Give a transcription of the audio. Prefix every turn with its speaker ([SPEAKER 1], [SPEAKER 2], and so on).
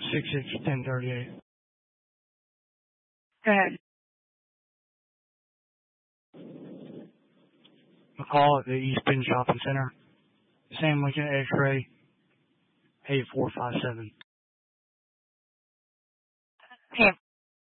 [SPEAKER 1] 661038.
[SPEAKER 2] Go ahead.
[SPEAKER 1] McCall at the East Bend Shopping Center. Sam Lincoln X-Ray 8457.
[SPEAKER 2] Okay.